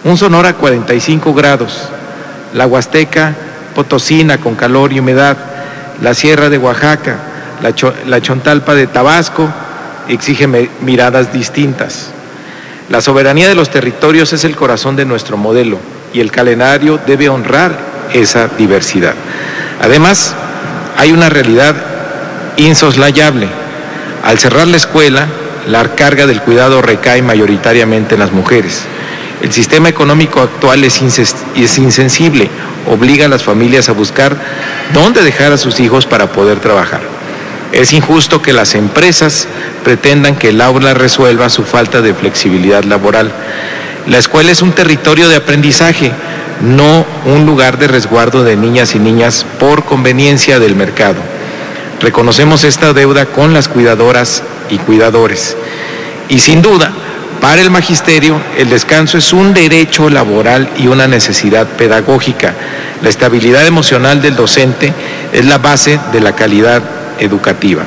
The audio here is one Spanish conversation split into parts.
Un Sonora 45 grados, la Huasteca Potosina con calor y humedad, la Sierra de Oaxaca, la Chontalpa de Tabasco exige miradas distintas. La soberanía de los territorios es el corazón de nuestro modelo y el calendario debe honrar esa diversidad. Además, hay una realidad insoslayable. Al cerrar la escuela, la carga del cuidado recae mayoritariamente en las mujeres. El sistema económico actual es insensible, obliga a las familias a buscar dónde dejar a sus hijos para poder trabajar. Es injusto que las empresas pretendan que el aula resuelva su falta de flexibilidad laboral. La escuela es un territorio de aprendizaje, no un lugar de resguardo de niñas y niñas por conveniencia del mercado. Reconocemos esta deuda con las cuidadoras y cuidadores. Y sin duda, para el magisterio, el descanso es un derecho laboral y una necesidad pedagógica. La estabilidad emocional del docente es la base de la calidad educativa.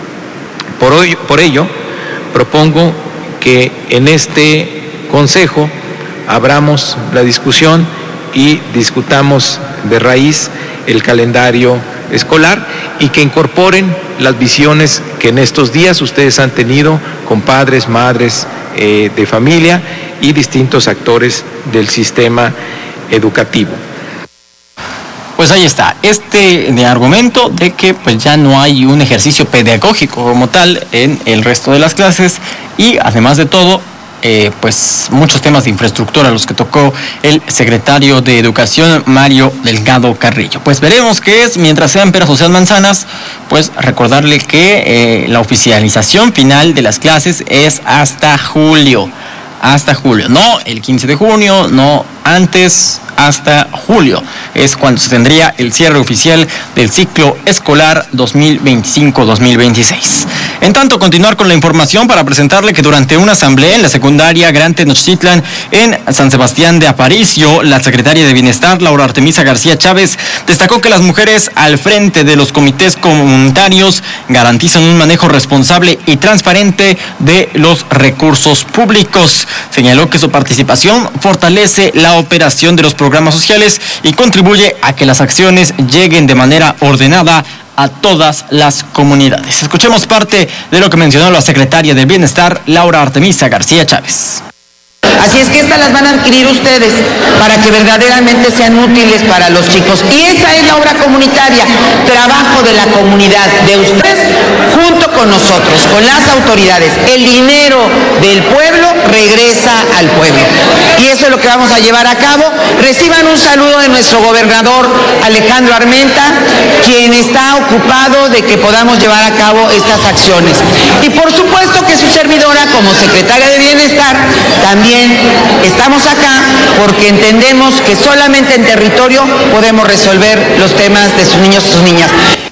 Por ello, propongo que en este consejo abramos la discusión y discutamos de raíz el calendario escolar y que incorporen las visiones que en estos días ustedes han tenido con padres, madres de familia y distintos actores del sistema educativo. Pues ahí está, de argumento de que pues ya no hay un ejercicio pedagógico como tal en el resto de las clases y además de todo, pues muchos temas de infraestructura los que tocó el secretario de Educación, Mario Delgado Carrillo. Pues veremos qué es, mientras sean peras o sean manzanas, pues recordarle que la oficialización final de las clases es hasta julio, no el 15 de junio, no antes, hasta julio. Es cuando se tendría el cierre oficial del ciclo escolar 2025-2026. En tanto, continuar con la información para presentarle que durante una asamblea en la secundaria Gran Tenochtitlan en San Sebastián de Aparicio, la secretaria de Bienestar, Laura Artemisa García Chávez, destacó que las mujeres al frente de los comités comunitarios garantizan un manejo responsable y transparente de los recursos públicos. Señaló que su participación fortalece la operación de los programas sociales y contribuye a que las acciones lleguen de manera ordenada a todas las comunidades. Escuchemos parte de lo que mencionó la secretaria de Bienestar, Laura Artemisa García Chávez. Así es que estas las van a adquirir ustedes para que verdaderamente sean útiles para los chicos. Y esa es la obra comunitaria, trabajo de la comunidad, de ustedes junto con nosotros, con las autoridades. El dinero del pueblo regresa al pueblo. Y eso es lo que vamos a llevar a cabo. Reciban un saludo de nuestro gobernador Alejandro Armenta, quien está ocupado de que podamos llevar a cabo estas acciones. Y por supuesto que su servidora, como secretaria de Bienestar, también estamos acá porque entendemos que solamente en territorio podemos resolver los temas de sus niños y sus niñas.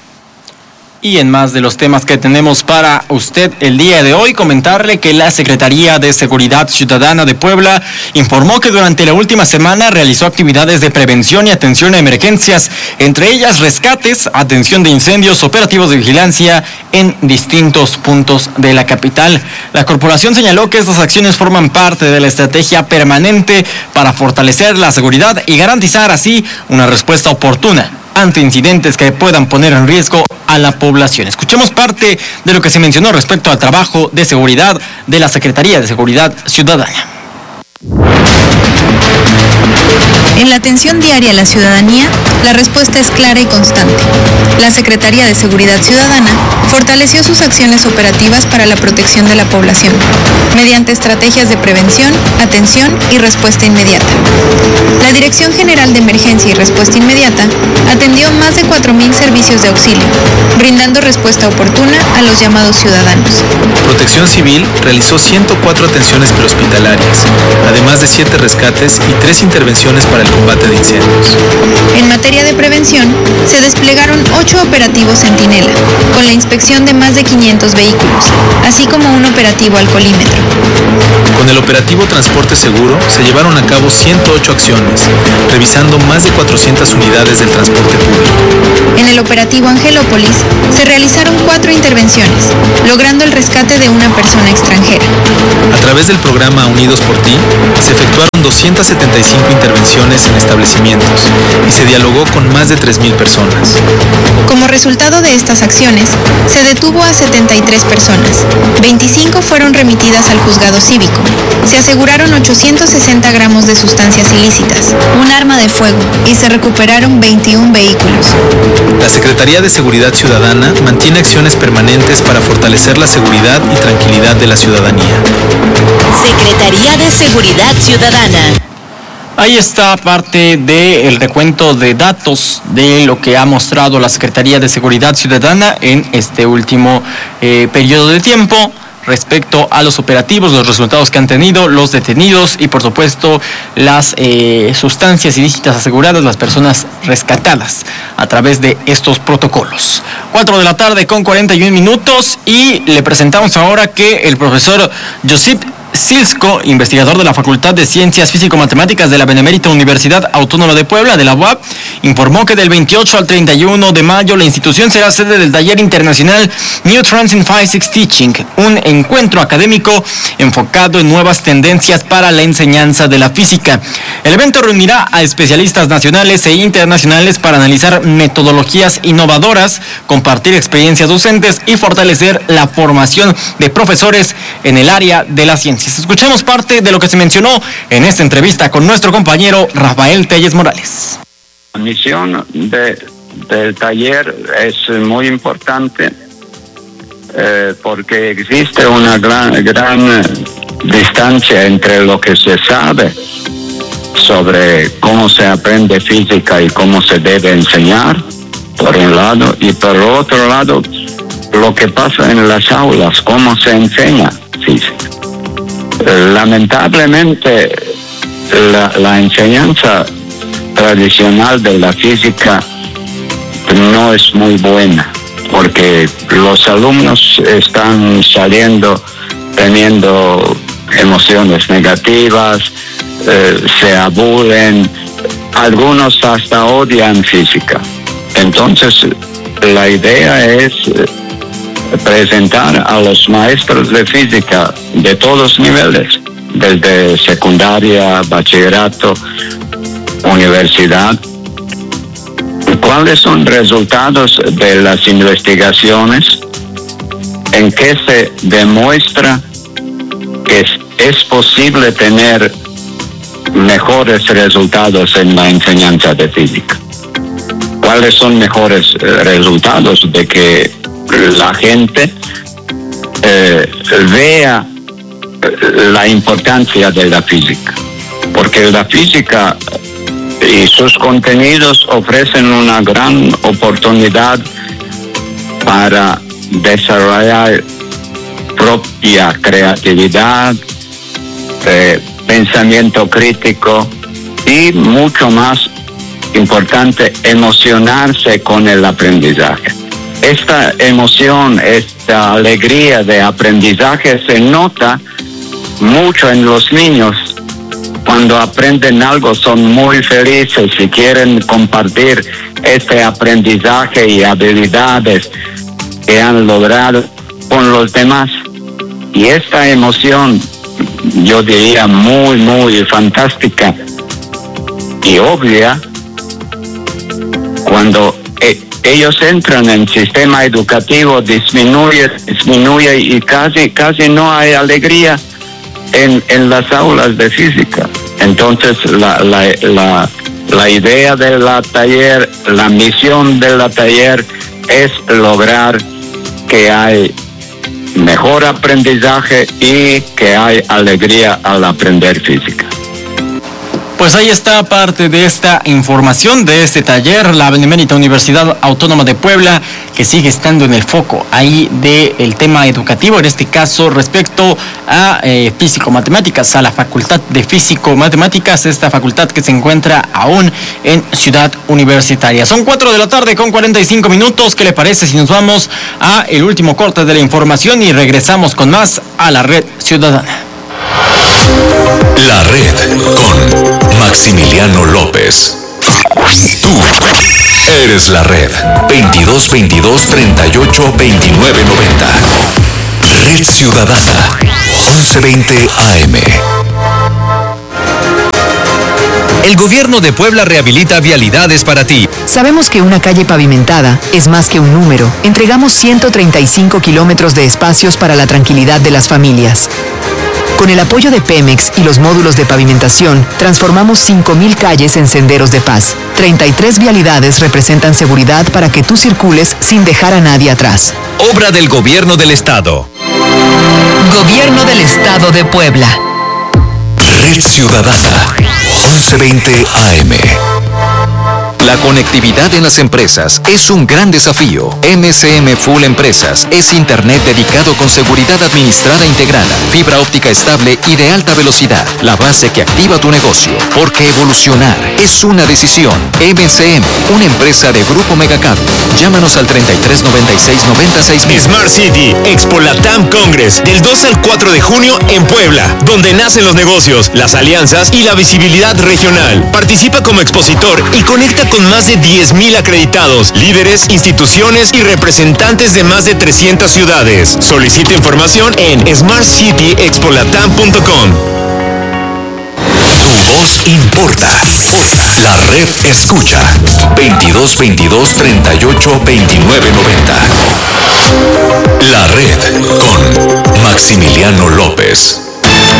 Y en más de los temas que tenemos para usted el día de hoy, comentarle que la Secretaría de Seguridad Ciudadana de Puebla informó que durante la última semana realizó actividades de prevención y atención a emergencias, entre ellas rescates, atención de incendios, operativos de vigilancia en distintos puntos de la capital. La corporación señaló que estas acciones forman parte de la estrategia permanente para fortalecer la seguridad y garantizar así una respuesta oportuna ante incidentes que puedan poner en riesgo a la población. Escuchemos parte de lo que se mencionó respecto al trabajo de seguridad de la Secretaría de Seguridad Ciudadana. En la atención diaria a la ciudadanía, la respuesta es clara y constante. La Secretaría de Seguridad Ciudadana fortaleció sus acciones operativas para la protección de la población, mediante estrategias de prevención, atención y respuesta inmediata. La Dirección General de Emergencia y Respuesta Inmediata atendió más de 4,000 servicios de auxilio, brindando respuesta oportuna a los llamados ciudadanos. Protección Civil realizó 104 atenciones prehospitalarias, además de 7 rescates y 3 intervenciones para el combate de incendios. En materia de prevención, se desplegaron 8 operativos Centinela, con la inspección de más de 500 vehículos, así como un operativo alcoholímetro. Con el operativo Transporte Seguro se llevaron a cabo 108 acciones, revisando más de 400 unidades del transporte público. En el operativo Angelópolis se realizaron 4 intervenciones, logrando el rescate de una persona extranjera. A través del programa Unidos por Ti, se efectuaron 275 intervenciones en establecimientos y se dialogó con más de 3,000 personas. Como resultado de estas acciones, se detuvo a 73 personas. 25 fueron remitidas al juzgado cívico. Se aseguraron 860 gramos de sustancias ilícitas, un arma de fuego y se recuperaron 21 vehículos. La Secretaría de Seguridad Ciudadana mantiene acciones permanentes para fortalecer la seguridad y tranquilidad de la ciudadanía. Secretaría de Seguridad Ciudadana. Ahí está parte del recuento de datos de lo que ha mostrado la Secretaría de Seguridad Ciudadana en este último periodo de tiempo respecto a los operativos, los resultados que han tenido, los detenidos y por supuesto las sustancias ilícitas aseguradas, las personas rescatadas a través de estos protocolos. 4:41 p.m. y le presentamos ahora que el profesor Josip Silsko, investigador de la Facultad de Ciencias Físico-Matemáticas de la Benemérita Universidad Autónoma de Puebla, de la UAP, informó que del 28 al 31 de mayo la institución será sede del taller internacional New Trends in Physics Teaching, un encuentro académico enfocado en nuevas tendencias para la enseñanza de la física. El evento reunirá a especialistas nacionales e internacionales para analizar metodologías innovadoras, compartir experiencias docentes y fortalecer la formación de profesores en el área de la ciencia. Escuchemos parte de lo que se mencionó en esta entrevista con nuestro compañero Rafael Telles Morales. La misión del taller es muy importante porque existe una gran distancia entre lo que se sabe sobre cómo se aprende física y cómo se debe enseñar, por un lado, y por otro lado, lo que pasa en las aulas, cómo se enseña física. Lamentablemente, la enseñanza tradicional de la física no es muy buena, porque los alumnos están saliendo teniendo emociones negativas, se aburren, algunos hasta odian física. Entonces, la idea es presentar a los maestros de física de todos niveles, desde secundaria, bachillerato, universidad, cuáles son resultados de las investigaciones en que se demuestra que es posible tener mejores resultados en la enseñanza de física. ¿Cuáles son mejores resultados? De que la gente vea la importancia de la física, porque la física y sus contenidos ofrecen una gran oportunidad para desarrollar propia creatividad, pensamiento crítico y mucho más importante, emocionarse con el aprendizaje. Esta emoción, esta alegría de aprendizaje se nota mucho en los niños. Cuando aprenden algo son muy felices y quieren compartir este aprendizaje y habilidades que han logrado con los demás. Y esta emoción, yo diría muy fantástica y obvia, cuando ellos entran en el sistema educativo, disminuye y casi no hay alegría en las aulas de física. Entonces la idea de la taller, la misión de la taller es lograr que hay mejor aprendizaje y que hay alegría al aprender física. Pues ahí está parte de esta información de este taller, la Benemérita Universidad Autónoma de Puebla, que sigue estando en el foco ahí del tema educativo, en este caso respecto a físico-matemáticas, a la Facultad de Físico-Matemáticas, esta facultad que se encuentra aún en Ciudad Universitaria. Son 4:45 p.m. ¿Qué le parece si nos vamos a el último corte de la información y regresamos con más a la Red Ciudadana? La Red con Maximiliano López. Tú eres la Red. 2222 38 29 90. Red Ciudadana 1120 AM. El gobierno de Puebla rehabilita vialidades para ti. Sabemos que una calle pavimentada es más que un número. Entregamos 135 kilómetros de espacios para la tranquilidad de las familias. Con el apoyo de Pemex y los módulos de pavimentación, transformamos 5,000 calles en senderos de paz. 33 vialidades representan seguridad para que tú circules sin dejar a nadie atrás. Obra del Gobierno del Estado. Gobierno del Estado de Puebla. Red Ciudadana, 1120 AM. La conectividad en las empresas es un gran desafío. MCM Full Empresas es internet dedicado con seguridad administrada integrada, fibra óptica estable y de alta velocidad. La base que activa tu negocio. Porque evolucionar es una decisión. MCM, una empresa de Grupo Megacable. Llámanos al 3396-96000. Smart City, Expo Latam Congress, del 2 al 4 de junio en Puebla, donde nacen los negocios, las alianzas y la visibilidad regional. Participa como expositor y conecta con más de 10,000 acreditados, líderes, instituciones y representantes de más de 300 ciudades. Solicita información en smartcityexpolatam.com. Tu voz importa. La red escucha. 2222 38 29 90. La red con Maximiliano López.